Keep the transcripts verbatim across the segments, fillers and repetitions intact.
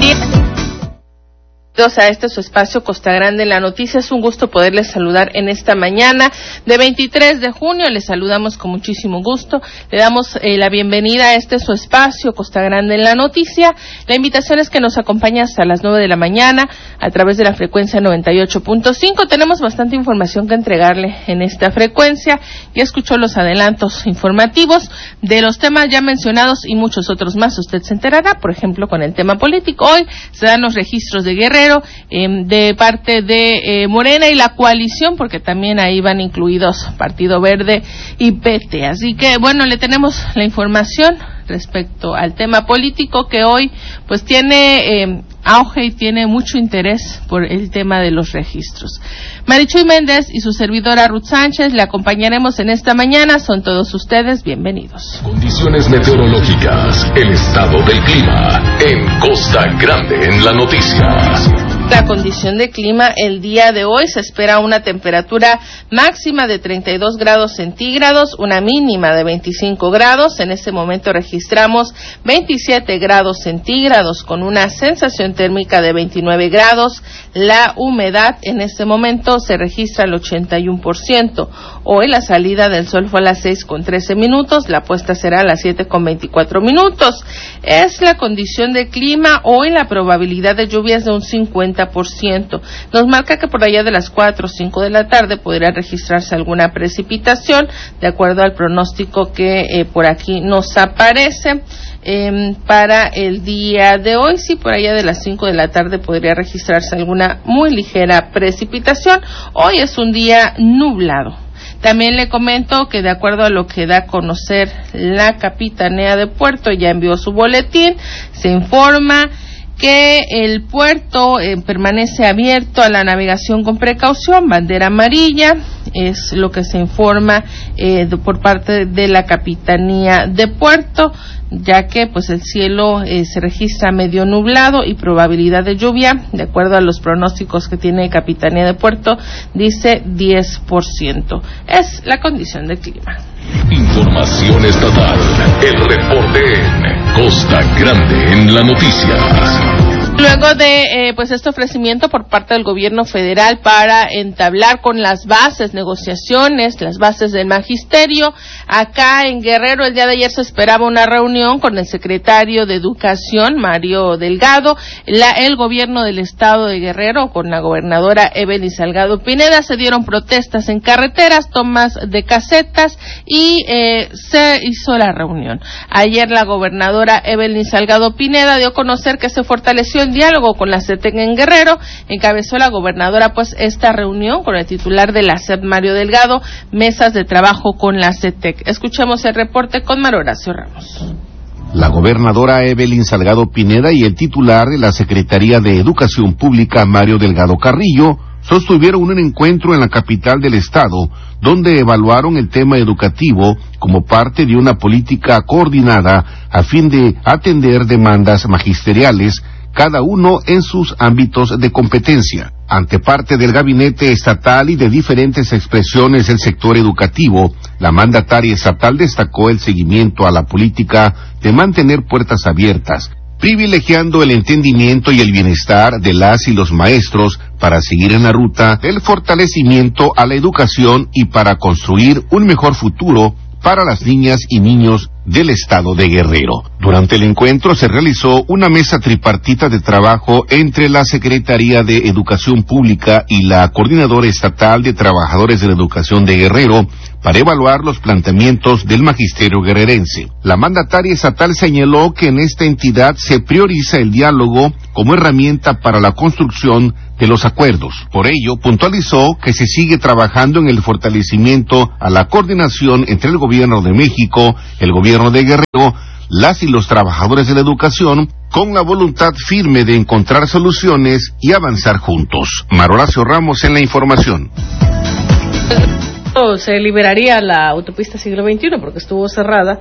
A este su espacio Costa Grande en la Noticia. Es un gusto poderles saludar en esta mañana de veintitrés de junio. Les saludamos con muchísimo gusto. Le damos eh, la bienvenida a este su espacio Costa Grande en la Noticia. La invitación es que nos acompañe hasta las nueve de la mañana a través de la frecuencia noventa y ocho punto cinco. Tenemos bastante información que entregarle en esta frecuencia. Ya escuchó los adelantos informativos de los temas ya mencionados y muchos otros más. Usted se enterará, por ejemplo, con el tema político. Hoy se dan los registros de Guerrero Eh, de parte de eh, Morena y la coalición, porque también ahí van incluidos Partido Verde y P T. Así que, bueno, le tenemos la información respecto al tema político que hoy pues tiene eh, auge y tiene mucho interés por el tema de los registros. Marichuy Méndez y su servidora Ruth Sánchez le acompañaremos en esta mañana. Son todos ustedes bienvenidos. Condiciones meteorológicas, el estado del clima en Costa Grande en la Noticia. La condición de clima el día de hoy se espera una temperatura máxima de treinta y dos grados centígrados, una mínima de veinticinco grados. En este momento registramos veintisiete grados centígrados con una sensación térmica de veintinueve grados. La humedad en este momento se registra al ochenta y uno por ciento. Hoy la salida del sol fue a las seis con trece minutos, la puesta será a las siete con veinticuatro minutos. Es la condición de clima. Hoy la probabilidad de lluvias de un cincuenta por ciento. Nos marca que por allá de las cuatro o cinco de la tarde podría registrarse alguna precipitación, de acuerdo al pronóstico que eh, por aquí nos aparece. Eh, para el día de hoy, sí, por allá de las cinco de la tarde podría registrarse alguna muy ligera precipitación. Hoy es un día nublado. También le comento que de acuerdo a lo que da a conocer la Capitanía de Puerto, ya envió su boletín, se informa que el puerto eh, permanece abierto a la navegación con precaución, bandera amarilla, es lo que se informa eh, de, por parte de la Capitanía de Puerto, ya que pues el cielo eh, se registra medio nublado y probabilidad de lluvia, de acuerdo a los pronósticos que tiene Capitanía de Puerto, dice diez por ciento. Es la condición del clima. Información estatal, el reporte en Costa Grande en la Noticia. Luego de eh, pues este ofrecimiento por parte del gobierno federal para entablar con las bases negociaciones, las bases del magisterio, acá en Guerrero el día de ayer se esperaba una reunión con el secretario de Educación, Mario Delgado, la, el gobierno del estado de Guerrero con la gobernadora Evelyn Salgado Pineda. Se dieron protestas en carreteras, tomas de casetas y eh, se hizo la reunión. Ayer la gobernadora Evelyn Salgado Pineda dio a conocer que se fortaleció el diálogo con la CETEC en Guerrero. Encabezó la gobernadora pues esta reunión con el titular de la SEP, Mario Delgado, mesas de trabajo con la CETEC. Escuchemos el reporte con Mar Horacio Ramos. La gobernadora Evelyn Salgado Pineda y el titular de la Secretaría de Educación Pública, Mario Delgado Carrillo, sostuvieron un encuentro en la capital del estado, donde evaluaron el tema educativo como parte de una política coordinada a fin de atender demandas magisteriales, cada uno en sus ámbitos de competencia. Ante parte del gabinete estatal y de diferentes expresiones del sector educativo, la mandataria estatal destacó el seguimiento a la política de mantener puertas abiertas, privilegiando el entendimiento y el bienestar de las y los maestros para seguir en la ruta del fortalecimiento a la educación y para construir un mejor futuro para las niñas y niños del estado de Guerrero. Durante el encuentro se realizó una mesa tripartita de trabajo entre la Secretaría de Educación Pública y la Coordinadora Estatal de Trabajadores de la Educación de Guerrero para evaluar los planteamientos del magisterio guerrerense. La mandataria estatal señaló que en esta entidad se prioriza el diálogo como herramienta para la construcción de los acuerdos. Por ello, puntualizó que se sigue trabajando en el fortalecimiento a la coordinación entre el gobierno de México, el gobierno de Guerrero, las y los trabajadores de la educación, con la voluntad firme de encontrar soluciones y avanzar juntos. Mar Horacio Ramos en la información. Se liberaría la autopista siglo veintiuno porque estuvo cerrada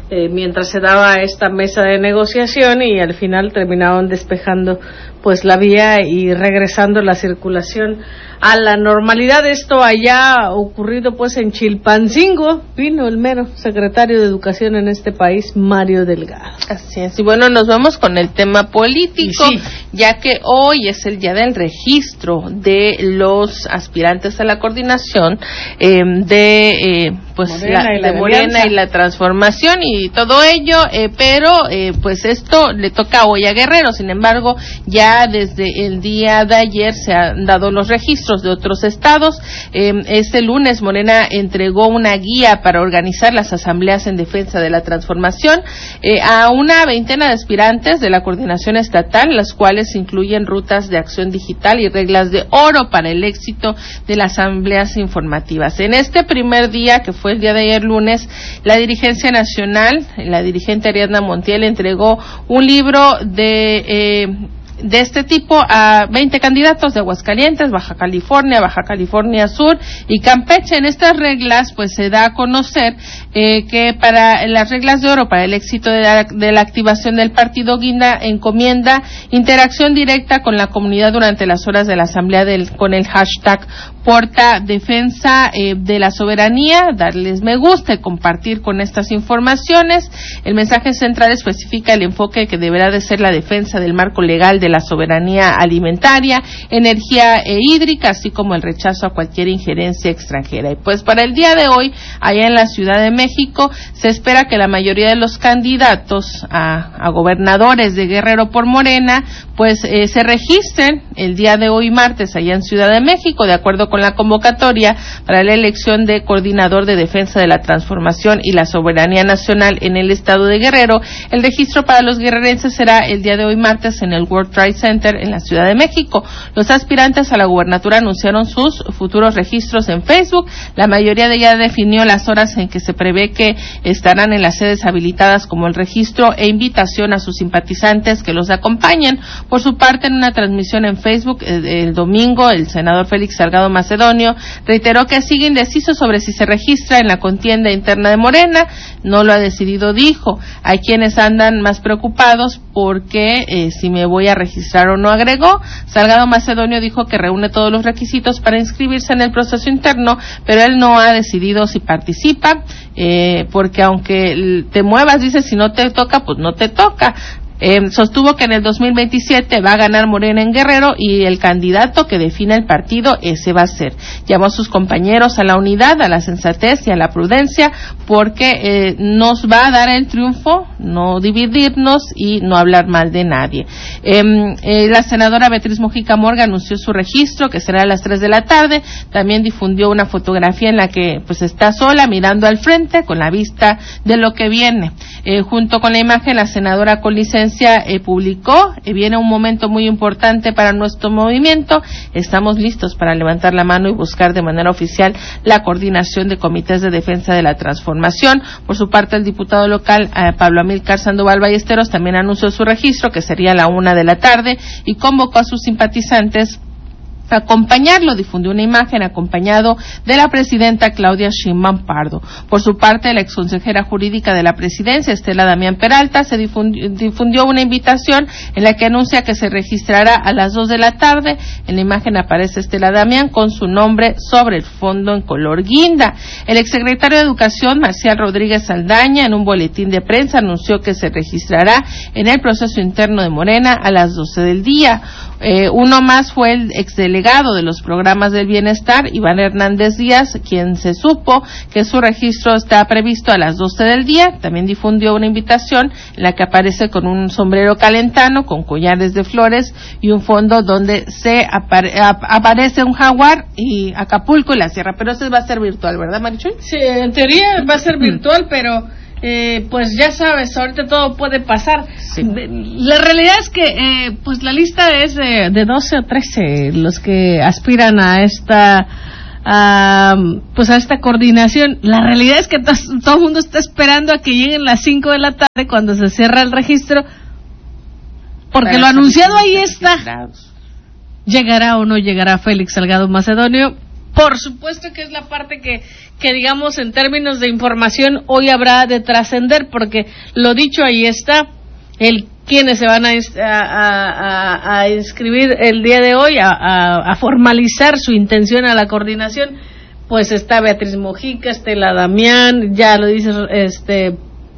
eh, mientras se daba esta mesa de negociación, y al final terminaron despejando pues la vía y regresando la circulación a la normalidad. Esto haya ocurrido pues en Chilpancingo. Vino el mero secretario de Educación en este país, Mario Delgado. Así es. Y bueno, nos vamos con el tema político, sí. ya que hoy es el día del registro de los aspirantes a la coordinación eh, de eh, pues Morena la, y la de Morena y la transformación y todo ello, eh, pero eh, pues esto le toca hoy a Guerrero. Sin embargo, ya desde el día de ayer se han dado los registros de otros estados. Eh, este lunes Morena entregó una guía para organizar las asambleas en defensa de la transformación eh, a una veintena de aspirantes de la coordinación estatal, las cuales incluyen rutas de acción digital y reglas de oro para el éxito de las asambleas informativas. En este primer día, que fue el día de ayer lunes, la dirigencia nacional, la dirigente Ariadna Montiel, entregó un libro de eh, de este tipo a veinte candidatos de Aguascalientes, Baja California, Baja California Sur y Campeche. En estas reglas pues se da a conocer eh, que para las reglas de oro para el éxito de la, de la activación del partido Guinda encomienda interacción directa con la comunidad durante las horas de la asamblea del, con el hashtag Porta Defensa eh, de la Soberanía, darles me gusta y compartir con estas informaciones. El mensaje central especifica el enfoque que deberá de ser la defensa del marco legal de la soberanía alimentaria, energía e hídrica, así como el rechazo a cualquier injerencia extranjera. Y pues para el día de hoy, allá en la Ciudad de México, se espera que la mayoría de los candidatos a, a gobernadores de Guerrero por Morena, pues eh, se registren el día de hoy martes allá en Ciudad de México, de acuerdo con la convocatoria para la elección de coordinador de defensa de la transformación y la soberanía nacional en el estado de Guerrero. El registro para los guerrerenses será el día de hoy martes en el World Trade Center en la Ciudad de México. Los aspirantes a la gubernatura anunciaron sus futuros registros en Facebook. La mayoría de ellas definió las horas en que se prevé que estarán en las sedes habilitadas como el registro e invitación a sus simpatizantes que los acompañen. Por su parte, en una transmisión en Facebook el, el domingo, el senador Félix Salgado Macedonio reiteró que sigue indeciso sobre si se registra en la contienda interna de Morena. No lo ha decidido, dijo. Hay quienes andan más preocupados porque eh, si me voy a registrar o no, agregó. Salgado Macedonio dijo que reúne todos los requisitos para inscribirse en el proceso interno, pero él no ha decidido si participa, eh, porque aunque te muevas, dice, si no te toca, pues no te toca. Eh, sostuvo que en el dos mil veintisiete va a ganar Morena en Guerrero y el candidato que defina el partido, ese va a ser. Llamó a sus compañeros a la unidad, a la sensatez y a la prudencia, porque eh, nos va a dar el triunfo, no dividirnos y no hablar mal de nadie. Eh, eh, la senadora Beatriz Mujica Morga anunció su registro, que será a las tres de la tarde. También difundió una fotografía en la que pues está sola, mirando al frente, con la vista de lo que viene. Eh, junto con la imagen, la senadora con licencia Eh, publicó, eh, viene un momento muy importante para nuestro movimiento, estamos listos para levantar la mano y buscar de manera oficial la coordinación de comités de defensa de la transformación. Por su parte, el diputado local eh, Pablo Amílcar Sandoval Ballesteros también anunció su registro, que sería a la una de la tarde, y convocó a sus simpatizantes acompañarlo. Difundió una imagen acompañado de la presidenta Claudia Sheinbaum Pardo. Por su parte, la exconsejera jurídica de la presidencia, Estela Damián Peralta, se difundió, difundió una invitación en la que anuncia que se registrará a las dos de la tarde. En la imagen aparece Estela Damián con su nombre sobre el fondo en color guinda. El exsecretario de Educación, Marcial Rodríguez Saldaña, en un boletín de prensa anunció que se registrará en el proceso interno de Morena a las doce del día. Eh, uno más fue el exdelegado de los programas del bienestar, Iván Hernández Díaz, quien se supo que su registro está previsto a las doce del día. También difundió una invitación en la que aparece con un sombrero calentano, con collares de flores y un fondo donde se apare- ap- aparece un jaguar y Acapulco y la sierra. Pero eso va a ser virtual, ¿verdad, Marichuy? Sí, en teoría va a ser virtual, pero Eh, pues ya sabes, ahorita todo puede pasar. Sí. La realidad es que eh, pues la lista es de, de doce o trece los que aspiran a esta a, pues a esta coordinación. La realidad es que to- todo el mundo está esperando a que lleguen las cinco de la tarde cuando se cierra el registro, porque Para lo anunciado ahí está. Llegará o no llegará Félix Salgado Macedonio, Por supuesto que es la parte que, que digamos, en términos de información, hoy habrá de trascender, porque lo dicho, ahí está, el quienes se van a, a, a, a inscribir el día de hoy, a, a, a formalizar su intención a la coordinación, pues está Beatriz Mojica, Estela Damián, ya lo dice este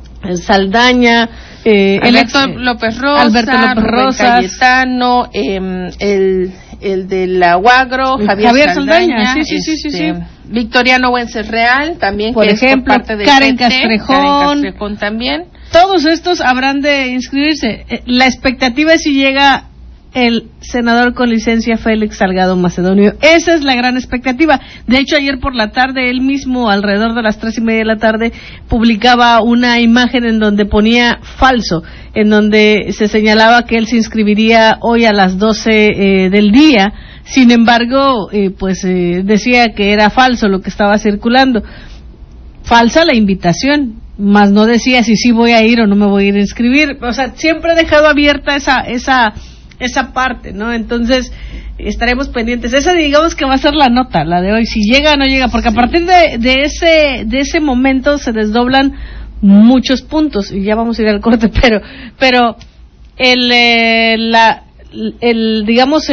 Saldaña, eh, Alberto el, López Rosa, Alberto López Rosas, Cayetano, eh, el, el de la Uagro, Javier, Javier Saldaña, Saldaña, sí, sí, sí, este, sí, sí. Victoriano Wences Real, también, por que ejemplo, es por parte de Karen P T, Castrejón, Karen Castrejón también. Todos estos habrán de inscribirse. La expectativa es si llega el senador con licencia Félix Salgado Macedonio. Esa es la gran expectativa. De hecho, ayer por la tarde, él mismo, alrededor de las tres y media de la tarde, publicaba una imagen en donde ponía falso, en donde se señalaba que él se inscribiría hoy a las doce eh, del día. Sin embargo, eh, pues eh, decía que era falso lo que estaba circulando. Falsa la invitación, más no decía si sí voy a ir o no me voy a ir a inscribir. O sea, siempre he dejado abierta esa esa esa parte, ¿no? Entonces, estaremos pendientes. Esa, digamos que va a ser la nota, la de hoy, si llega o no llega, porque a partir de, de ese de ese momento se desdoblan muchos puntos, y ya vamos a ir al corte, pero pero el eh, la el digamos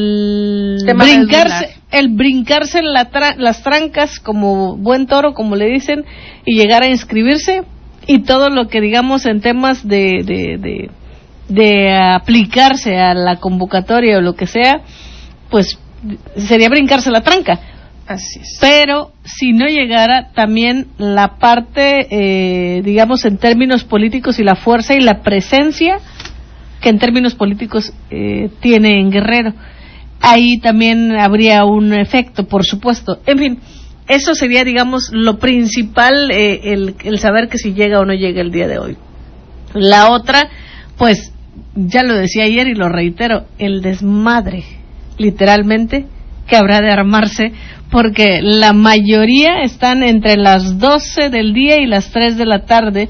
el Tema brincarse el brincarse en la tra- las trancas como buen toro, como le dicen, y llegar a inscribirse, y todo lo que digamos en temas de de, de de aplicarse a la convocatoria o lo que sea, pues sería brincarse la tranca. Así es. Pero si no llegara, también la parte, eh, digamos, en términos políticos, y la fuerza y la presencia que en términos políticos eh, tiene en Guerrero, ahí también habría un efecto, por supuesto. En fin, eso sería, digamos, lo principal, eh, el, el saber que si llega o no llega el día de hoy. La otra, pues, ya lo decía ayer y lo reitero, el desmadre, literalmente, que habrá de armarse, porque la mayoría están entre las doce del día y las tres de la tarde,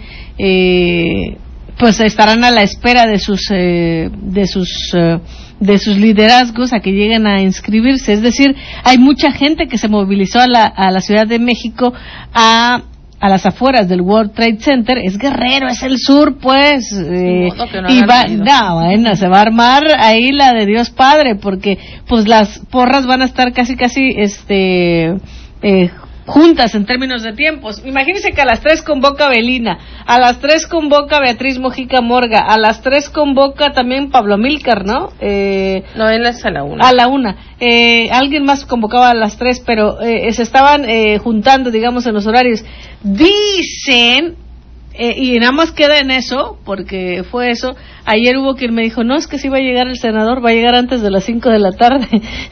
eh, pues estarán a la espera de sus eh, de sus eh, de sus liderazgos a que lleguen a inscribirse. Es decir, hay mucha gente que se movilizó a la a la Ciudad de México, a a las afueras del World Trade Center. Es Guerrero, es el sur, pues, eh, no y va, no, bueno, se va a armar ahí la de Dios Padre, porque pues las porras van a estar casi casi este eh, juntas en términos de tiempos. Imagínense que a las tres convoca Belina, a las tres convoca Beatriz Mojica Morga, a las tres convoca también Pablo Milcar, ¿no? Eh, no, él es a la una. A la una. Eh, alguien más convocaba a las tres, pero eh, se estaban eh, juntando, digamos, en los horarios. Dicen, eh, y nada más queda en eso, porque fue eso. Ayer hubo quien me dijo, no, es que sí va a llegar el senador, va a llegar antes de las cinco de la tarde.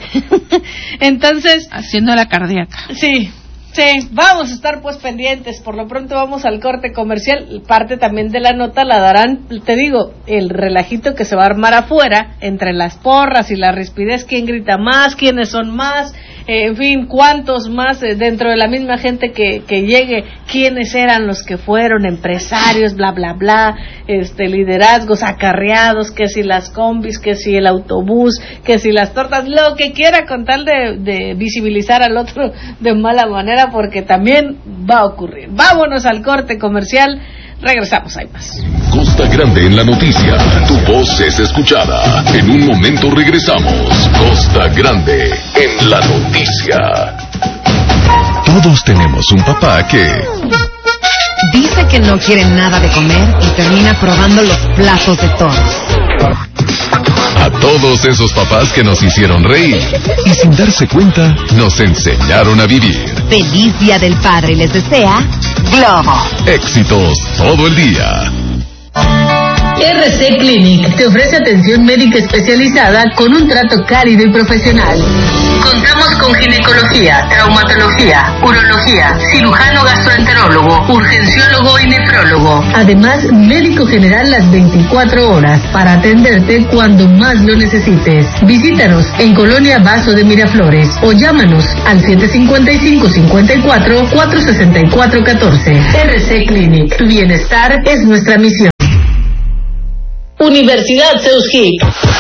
Entonces, haciendo la cardíaca. Sí. Sí, vamos a estar pues pendientes. Por lo pronto vamos al corte comercial. Parte también de la nota la darán, te digo, el relajito que se va a armar afuera entre las porras y la rispidez, quién grita más, quiénes son más, eh, en fin, cuántos más eh, dentro de la misma gente que, que llegue, quiénes eran los que fueron empresarios, bla bla bla, este liderazgos acarreados, que si las combis, que si el autobús, que si las tortas, lo que quiera, con tal de, de visibilizar al otro de mala manera, porque también va a ocurrir. Vámonos al corte comercial, regresamos, hay más. Costa Grande en la noticia, tu voz es escuchada. En un momento regresamos. Costa Grande en la noticia. Todos tenemos un papá que dice que no quiere nada de comer y termina probando los platos de todos. A todos esos papás que nos hicieron reír y sin darse cuenta nos enseñaron a vivir. Feliz Día del Padre les desea Globo. Éxitos todo el día. R C Clinic te ofrece atención médica especializada con un trato cálido y profesional. Contamos con ginecología, traumatología, urología, cirujano gastroenterólogo, urgenciólogo y nefrólogo. Además, médico general las veinticuatro horas para atenderte cuando más lo necesites. Visítanos en Colonia Vaso de Miraflores o llámanos al siete cinco cinco, cinco cuatro, cuatro seis cuatro uno cuatro. R C Clinic, tu bienestar es nuestra misión. Universidad Zeus Hip.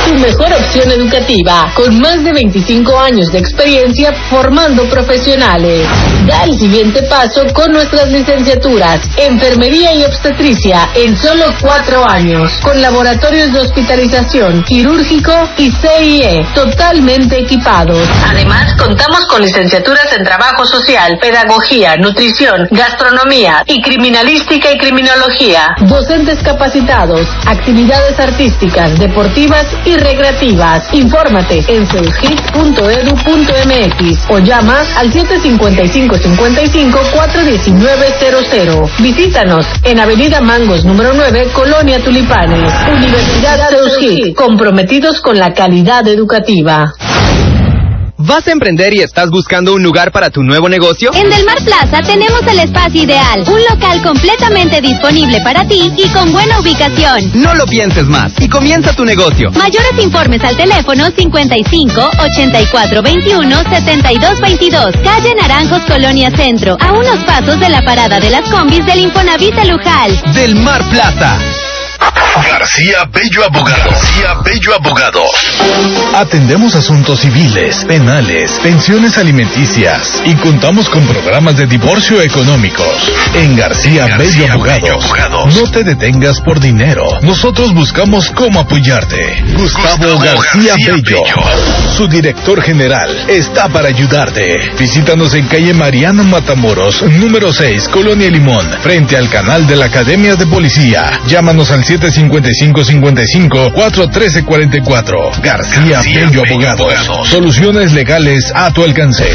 tu mejor opción educativa, con más de veinticinco años de experiencia formando profesionales. Da el siguiente paso con nuestras licenciaturas, enfermería y obstetricia en solo cuatro años, con laboratorios de hospitalización, quirúrgico y C I E, totalmente equipados. Además, contamos con licenciaturas en trabajo social, pedagogía, nutrición, gastronomía y criminalística y criminología. Docentes capacitados, actividades artísticas, deportivas y recreativas. Infórmate en ceusgit punto edu punto mx o llama al siete cinco cinco cinco cinco cuatro uno nueve cero cero. Visítanos en Avenida Mangos número nueve, Colonia Tulipanes. Universidad CEUSGIT, comprometidos con la calidad educativa. ¿Vas a emprender y estás buscando un lugar para tu nuevo negocio? En Del Mar Plaza tenemos el espacio ideal, un local completamente disponible para ti y con buena ubicación. No lo pienses más y comienza tu negocio. Mayores informes al teléfono cincuenta y cinco, ochenta y cuatro, veintiuno, setenta y dos veintidós, calle Naranjos, Colonia Centro, a unos pasos de la parada de las combis del Infonavit de Lujal. Del Mar Plaza. García Bello Abogado. García Bello Abogado. Atendemos asuntos civiles, penales, pensiones alimenticias y contamos con programas de divorcio económicos. En García, García Bello, Abogados, Bello Abogados, no te detengas por dinero. Nosotros buscamos cómo apoyarte. Gustavo, Gustavo García, García Bello, Bello, su director general, está para ayudarte. Visítanos en calle Mariano Matamoros, número seis, Colonia Limón, frente al canal de la Academia de Policía. Llámanos al siete cinco cinco cinco cinco, cuatro uno tres cuatro cuatro. García, García Bello, Bello Abogados. Abogados. Soluciones legales a tu alcance.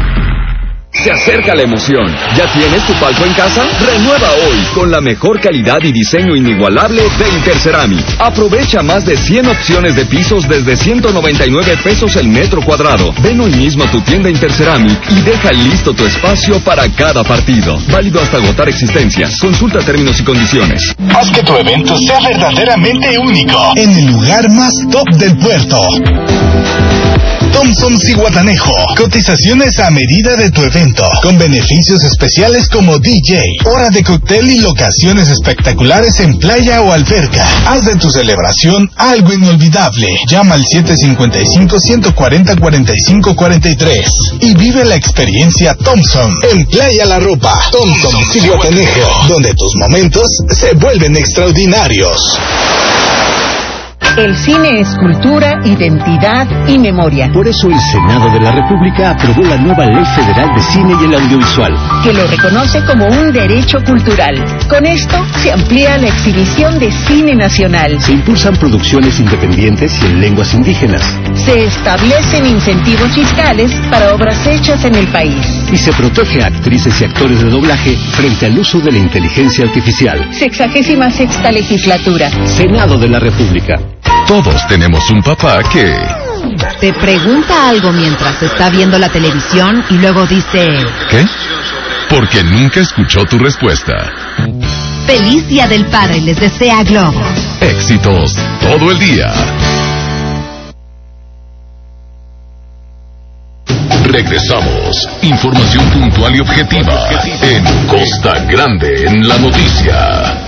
Se acerca la emoción. ¿Ya tienes tu palco en casa? Renueva hoy con la mejor calidad y diseño inigualable de Interceramic. Aprovecha más de cien opciones de pisos desde ciento noventa y nueve pesos el metro cuadrado. Ven hoy mismo a tu tienda Interceramic y deja listo tu espacio para cada partido. Válido hasta agotar existencias. Consulta términos y condiciones. Haz que tu evento sea verdaderamente único en el lugar más top del puerto. Thompson Zihuatanejo. Cotizaciones a medida de tu evento, con beneficios especiales como D J, hora de cóctel y locaciones espectaculares en playa o alberca. Haz de tu celebración algo inolvidable. Llama al siete cinco cinco, uno cuatro cero, cuatro cinco cuatro tres y vive la experiencia Thompson en Playa La Ropa. Thompson Zihuatanejo, donde tus momentos se vuelven extraordinarios. El cine es cultura, identidad y memoria. Por eso el Senado de la República aprobó la nueva Ley Federal de Cine y el Audiovisual, que lo reconoce como un derecho cultural. Con esto se amplía la exhibición de cine nacional. Se impulsan producciones independientes y en lenguas indígenas. Se establecen incentivos fiscales para obras hechas en el país. Y se protege a actrices y actores de doblaje frente al uso de la inteligencia artificial. Sexagésima sexta legislatura. Senado de la República. Todos tenemos un papá que... te pregunta algo mientras está viendo la televisión y luego dice... ¿qué? Porque nunca escuchó tu respuesta. Feliz Día del Padre les desea Globo. Éxitos todo el día. Regresamos. Información puntual y objetiva en Costa Grande en la noticia.